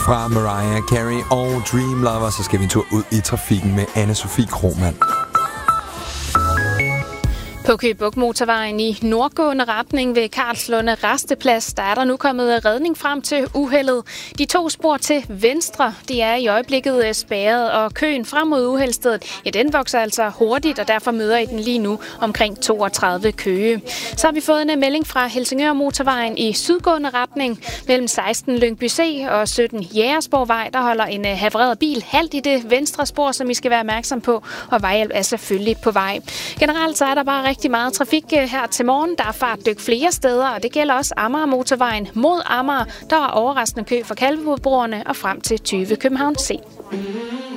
fra Mariah Carey og Dream Lover, så skal vi en tur ud i trafikken med Anne-Sophie Krohmann. På Køge Bugt Motorvejen i nordgående retning ved Karlslunde Rasteplads, der er der nu kommet redning frem til uheldet. De 2 spor til venstre, de er i øjeblikket spærret, og køen frem mod uheldsstedet, ja, den vokser altså hurtigt, og derfor møder I den lige nu omkring 32 Køge. Så har vi fået en melding fra Helsingør Motorvejen i sydgående retning mellem 16 Lyngby C og 17 Jægersborgvej. Der holder en havareret bil halvt i det venstre spor, som I skal være opmærksom på, og vejhjælp er selvfølgelig på vej. Generelt så er der bare rigtig meget trafik her til morgen. Der er fartdyk flere steder, og det gælder også Amager Motorvejen mod Amager. Der er overraskende kø fra Kalvebodbroerne og frem til 20 København C.